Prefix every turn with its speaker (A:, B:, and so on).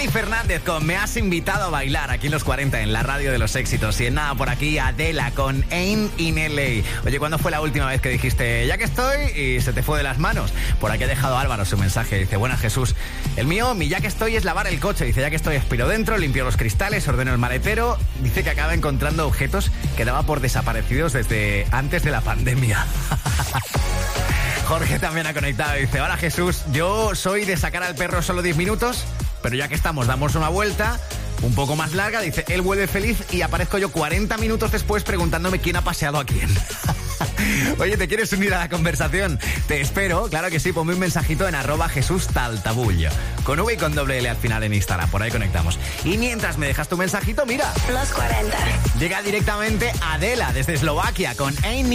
A: Amy Fernández con Me has invitado a bailar aquí en los 40 en la radio de los éxitos. Y en nada por aquí Adela con Ain't in LA. Oye, ¿cuándo fue la última vez que dijiste ya que estoy y se te fue de las manos? Por aquí ha dejado Álvaro su mensaje. Dice, buenas Jesús. El mío, mi ya que estoy es lavar el coche. Dice, ya que estoy aspiro dentro, limpio los cristales, ordeno el maletero. Dice que acaba encontrando objetos que daba por desaparecidos desde antes de la pandemia. Jorge también ha conectado y dice, hola Jesús, yo soy de sacar al perro solo 10 minutos, pero ya que estamos, damos una vuelta un poco más larga. Dice, él vuelve feliz y aparezco yo 40 minutos después preguntándome quién ha paseado a quién. Oye, ¿te quieres unir a la conversación? Te espero, claro que sí, ponme un mensajito en @JesúsTaltabullo, con V y con doble L al final en Instagram, por ahí conectamos. Y mientras me dejas tu mensajito, mira,
B: Los 40.
A: llega directamente Adela desde Eslovaquia con Ain't